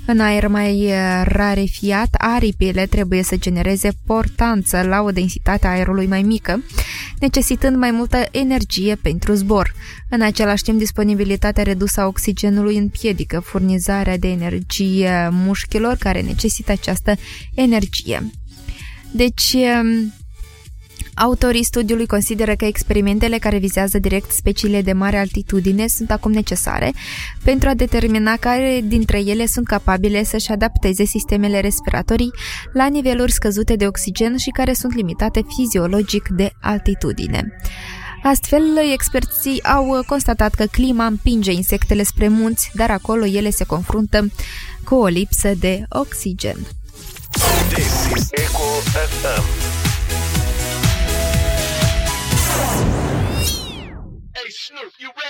În aer mai rarefiat, aripile trebuie să genereze portanță la o densitate a aerului mai mică, necesitând mai multă energie pentru zbor. În același timp, disponibilitatea redusă a oxigenului împiedică furnizarea de energie mușchilor care necesită această energie. Deci, autorii studiului consideră că experimentele care vizează direct speciile de mare altitudine sunt acum necesare pentru a determina care dintre ele sunt capabile să-și adapteze sistemele respiratorii la niveluri scăzute de oxigen și care sunt limitate fiziologic de altitudine. Astfel, experții au constatat că clima împinge insectele spre munți, dar acolo ele se confruntă cu o lipsă de oxigen. This is Echo FM. Hey Snoop, you ready?